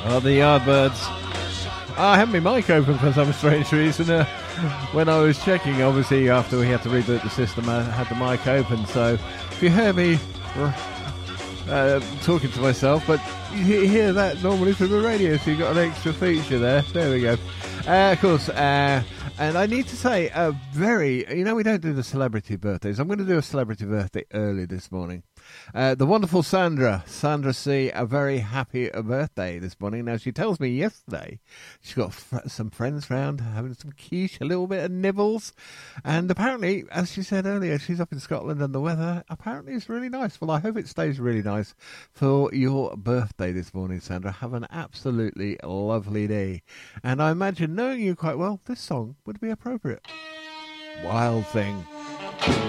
Oh, the Yardbirds. I had my mic open for some strange reason. When I was checking, obviously, after we had to reboot the system, I had the mic open. So if you hear me talking to myself, but you hear that normally from the radio, so you've got an extra feature there. There we go. Of course, and I need to say, we don't do the celebrity birthdays. I'm going to do a celebrity birthday early this morning. The wonderful Sandra C, a very happy birthday this morning. Now, she tells me yesterday she's got some friends round having some quiche, a little bit of nibbles, and apparently, as she said earlier, she's up in Scotland and the weather apparently is really nice. Well, I hope it stays really nice for your birthday this morning, Sandra. Have an absolutely lovely day. And I imagine, knowing you quite well, this song would be appropriate. Wild Thing.